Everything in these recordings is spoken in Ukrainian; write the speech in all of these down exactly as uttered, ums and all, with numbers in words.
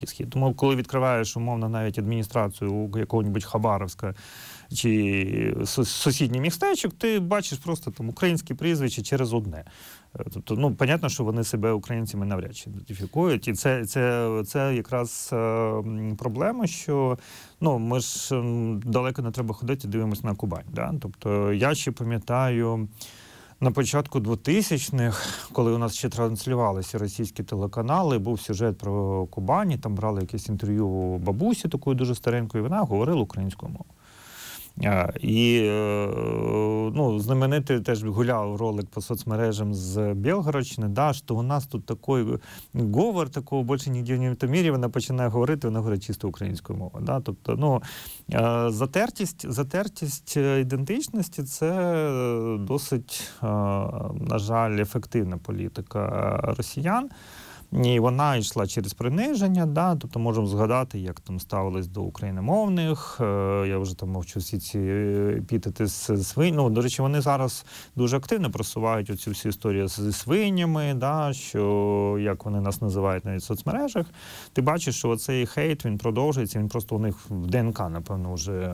Схід. Тому коли відкриваєш, умовно, навіть адміністрацію якого-небудь Хабаровська чи сусідній містечок, ти бачиш просто там українські прізвища через одне. Тобто, ну, понятно, що вони себе українцями навряд чи ідентифікують. І це, це, це якраз е, проблема, що ну, ми ж далеко не треба ходити, дивимося на Кубань. Да? Тобто, я ще пам'ятаю, на початку двохтисячних, коли у нас ще транслювалися російські телеканали, був сюжет про Кубань, там брали якесь інтерв'ю у бабусі, такої дуже старенької, і вона говорила українською мовою. І ну, знаменитий теж гуляв ролик по соцмережам з Білгородщини, да, що у нас тут такий говор, такого більше ніде в тому мірі, вона починає говорити, вона говорить чисто українською мовою. Да? Тобто, ну, затертість, затертість ідентичності – це досить, на жаль, ефективна політика росіян. І вона йшла через приниження, да, тобто можемо згадати, як там ставились до україномовних, я вже там мовчу всі ці епітети з свинь. Ну, до речі, вони зараз дуже активно просувають оцю всю історію зі свинями, да, що, як вони нас називають навіть в соцмережах. Ти бачиш, що оцей хейт, він продовжується, він просто у них в ДНК, напевно, вже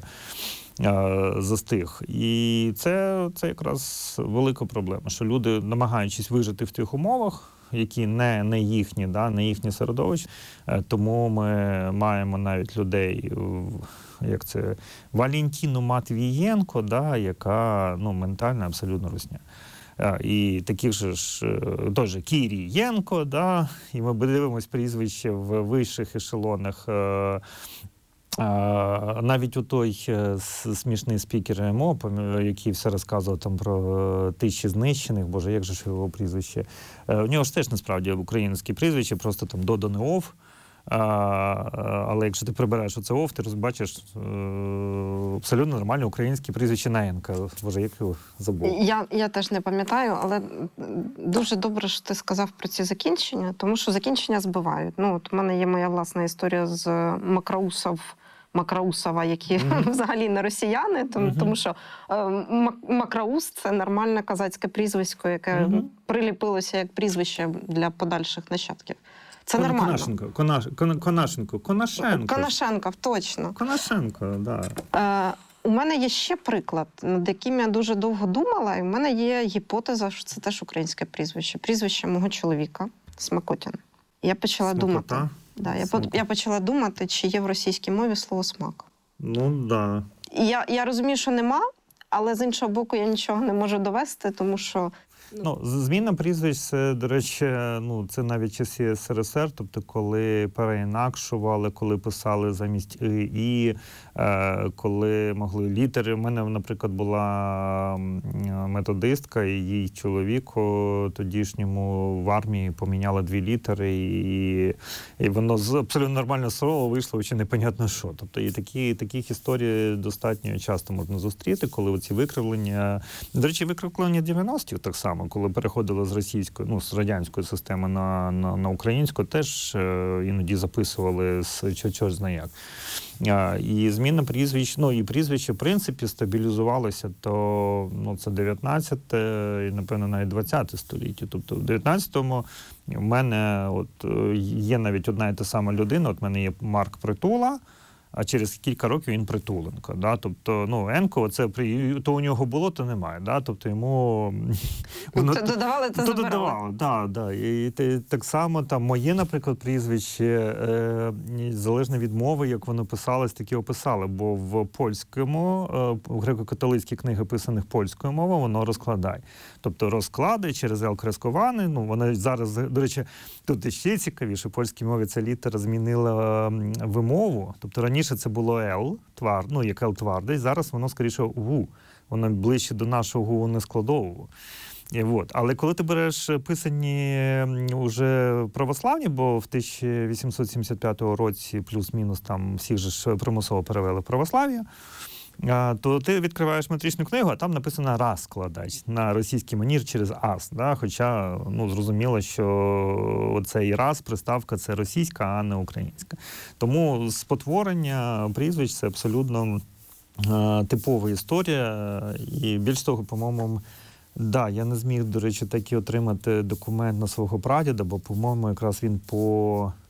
застиг. І це, це якраз велика проблема, що люди, намагаючись вижити в тих умовах, які не, не їхні, да, не їхнє середовище, тому ми маємо навіть людей, як це, Валентину Матвієнко, да, яка ну, ментально абсолютно русня. І таких же ж, той же Кірієнко, да, і ми дивимося прізвище в вищих ешелонах. А, навіть у той смішний спікер МО, який все розказував там про тисячі знищених, боже, як же ж його прізвище, у нього ж теж насправді українське прізвище, просто там додане ОВ, а, але якщо ти прибереш оце ОВ, ти розбачиш абсолютно нормальне українське прізвище Наєнка. Боже, як його забув. Я, я теж не пам'ятаю, але дуже добре, що ти сказав про ці закінчення, тому що закінчення збивають. Ну, от у мене є моя власна історія з Макроусов, Макроусова, які mm-hmm. взагалі не росіяни, тому, mm-hmm. тому що е, Макроус – це нормальне казацьке прізвисько, яке mm-hmm. приліпилося як прізвище для подальших нащадків. Це Кон, нормально. Конашенко, Конаш, Кон, Конашенко, Конашенко. Конашенко, точно. Конашенко, да. Е, у мене є ще приклад, над яким я дуже довго думала, і в мене є гіпотеза, що це теж українське прізвище. Прізвище мого чоловіка – Смакотін. Я почала Смакота. думати. Да, я, по, я почала думати, чи є в російській мові слово «смак». Ну, да. Я, я розумію, що нема, але з іншого боку я нічого не можу довести, тому що... Ну, зміна прізвищ, це, до речі, ну, це навіть часи СРСР, тобто коли переінакшували, коли писали замість «и», «і», е, коли могли літери. У мене, наприклад, була методистка, і їй чоловіку тодішньому в армії поміняли дві літери, і, і воно з абсолютно нормального слова вийшло чи непонятно що. Тобто і такі, таких історій достатньо часто можна зустріти, коли оці викривлення... До речі, викривлення дев'яностих так само, коли переходили з російської, ну, з радянської системи на, на, на українську, теж е, іноді записували з чого знає як. А, і зміна прізвищ, ну, і прізвище, в принципі, стабілізувалося, то, ну, це дев'ятнадцяте і, напевно, навіть двадцяте століття. Тобто в дев'ятнадцятому в мене от є навіть одна і та сама людина, от в мене є Марк Притула, а через кілька років він Притуленко. Да? Тобто, ну, Енко, це то у нього було, то немає. Да? Тобто йому... Воно, то додавали, то, то забирали. Додавали, да, да. І, і так само там моє, наприклад, прізвище, е, залежно від мови, як воно писалось, так і описали. Бо в польському, е, в греко-католицькі книги, писаних польською мовою, воно розкладає. Тобто розклади через «л» кресковане, ну, вона зараз, до речі, тут ще цікавіше, в польській мові ця літера змінила вимову. Тобто раніше це було «л», твар, ну, як «л» твердий, зараз воно, скоріше, «гу». Воно ближче до нашого «гу» нескладового. І, от. Але коли ти береш писані вже православні, бо в тисяча вісімсот сімдесят п'ятому році плюс-мінус там всіх же ж примусово перевели в православ'я, то ти відкриваєш метричну книгу, а там написано «розкладач» на російський манір через «ас». Да? Хоча, ну, зрозуміло, що цей «раз» приставка – це російська, а не українська. Тому спотворення прізвищ – це абсолютно е, типова історія. І більш того, по-моєму, да, я не зміг, до речі, так і отримати документ на свого прадіда, бо, по-моєму, якраз він по...